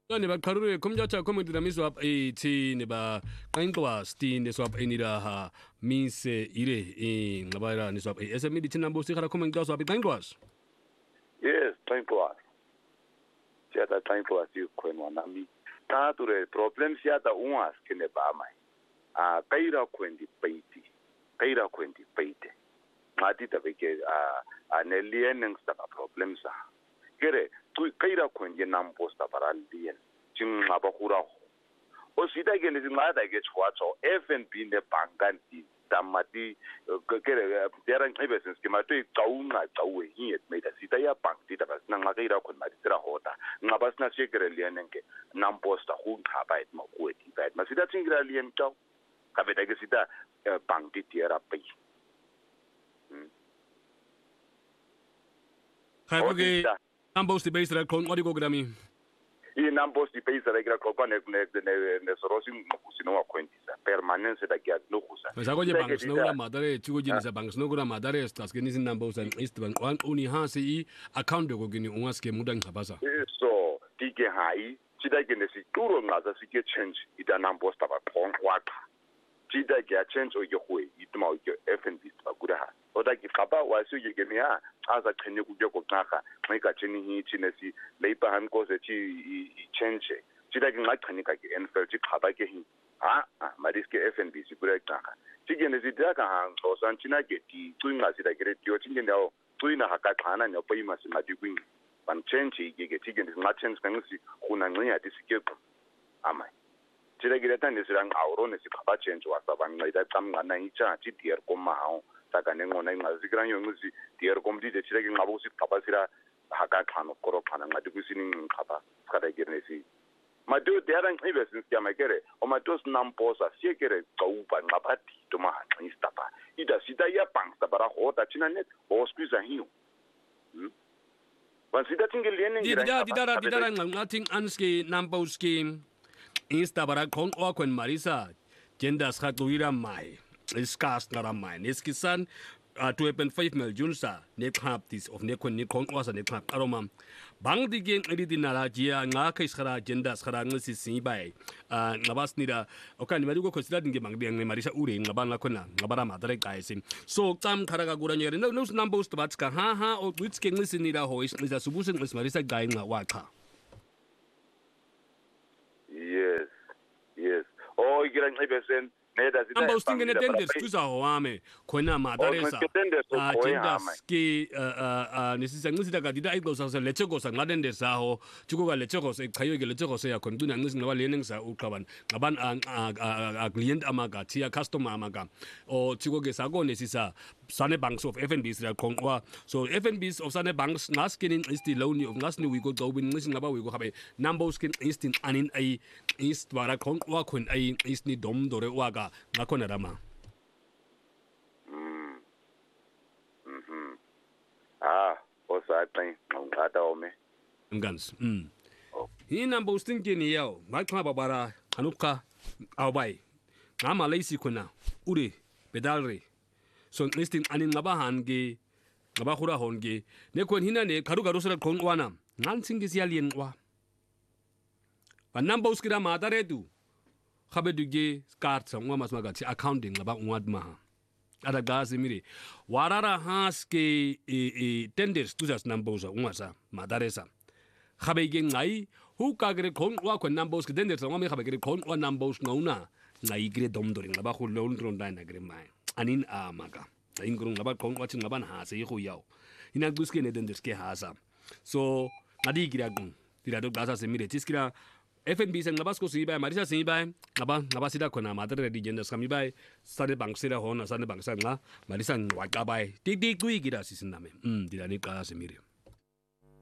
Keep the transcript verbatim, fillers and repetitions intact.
ne ba qharure komjacha comedy na miswap eighty ne ba qinqwa stin ne swap enira ha mise ire e ngabara ne swap S M E dithi nambo sikhala comment ka swap qinqwas. Yes, qinqwas. Siya ta qinqwas ikhwenwa nami. Ta ture problem siya ta ungas kene ba mai. Ah kaira kwendi peiti. Kaira kwendi peite. Ngati ta beke ah anelien ngsta problem sa. Kere kaira kwenye namposta para lien chingaba khura o sida ke le ngada ke chwacho F N B ne bankanti tamati kere dera ngibe sense ke mato iqaunga qawe hi et meta sida ya bank dita basina ngakaira khona matira hota ngaba sina shekere lien nke namposta khu khaba et makweti bat masida tsingira lien tao ka beta ke sida bank ditiera pe Khaibuge Numbers the base that what do you go grami? I numbers the base that I got ne ne ne sorosi ngusino wa kwentisa permanence da gya no kusa. Masago je banks no la madare chugo jinisa banks no gura madare stars ke nisi numbers and east bank one uni ha se account go gini ungaske muda ngabasa. So dike hai chida ke ne si turo ngaza si ke change ita numbers ta ba pong wa. Chida ke change o ye hwe itma o ke F N B ba gura ha. Oda ki khaba wa su ye ke ne ha aza qhenye ku ke ko qaga xa tshini hithi nesi labor han ko se chi change chida ke ngaqhani ka ke N F L chi khaba ke hi ha madiske F N B si kure qaga chikene sida ka han so san china ke ti twinga sida ke tio chingene o twina ha ka qhana nyo poima si mati kwing ban change ke ke chikene nga change ka ngisi khuna nciya ti sike amai chida ke leta ne sirang awro ne si khaba change wa sa ban ngai qamngana hicha chi tier ko mao taka nengona ingazikranyo ngisi tier komdide chireke ngabo si kapasira haka khano koro khana ngadi kusini ngkhaba skada kirnesi madu dera ngibe sinsiya makere o matos namposa siekere qauba ngaphathi to mahanqa istapa ida sida ya banks bara hota china net hospital hiyo wan sida tingeliene ngira dida dida dida ngathi anski namposki istabara khon okwen marisa gender skatuira mai Iskas ngaramai neskisan two point five mil junsa ne khaptis of ne kon ne khonqwasa ne khap aroma bang digeng edinala jia nga khaiskhara agenda skhara ngisi sibai ngabasnida okani mali ko khosila dinge mangdeng ne marisa ure ngabanga khona ngabara madare qaisi so tsam kharaga guranyere no numbers batska ha ha o witske ngisinira ho isqiza subuse ngis marisa qainga wacha yes yes o igira ngibesen Amba ustingene tenders kuza hoame khona madaresa agenda ski nesisa ngisida kadida ayiqosa se lecheko sa ngadende saho jukuka lecheko se chayo ke lecheko se yakho ngcina ngisi ngaba lene ngisa uqhabana ngaban a client amaga tia customer amaga o juko ke sako nesisa Sane Banks of F N B sira khonqwa so F N Bs of Sane Banks ngaskini isti loan of ngasni wiko qawbin ngisi ngaba wiko habe number skin instin anin ay ist wara khonqwa khon ay isni dom dore waga ngakhona rama mm mhm ah osaqin ngata ome ngans mm hi number stin kini yawo ngakhaba bara anukha awbai ngama laisi khona ure pedalre so listing anin ngabahan ge ngabahura honge ne kon hina ne kharu kharu sera khonqwana ngansingisi yalienqwa banamba uskira madare du khabe duge card sangwa masmagathi accounting ngaba ungadma ada gazi mire warara haske e tenders tuzas namboza ungasa madaresa khabe ge ngai hu kagre khonqwa kon nambos ke tenders ngwa me khabe ge khonqwa nambos ngauna ngai gre domdori ngaba khullo ndronda na gre mai anin amaga ingurung ngaba khonqwa thi ngaba hase go yawo ina guske ne tenders ke hasa so ngadi gira gung tira do gaza se mire tiskira F N B se ngaba sko sibai marisa sibai ngaba ngaba sida khona madare di gender skami bai sare bank sira hona sane bank sa nga marisa ngwa ka bai tik tik tui gira sisiname mm tira ni gaza se mire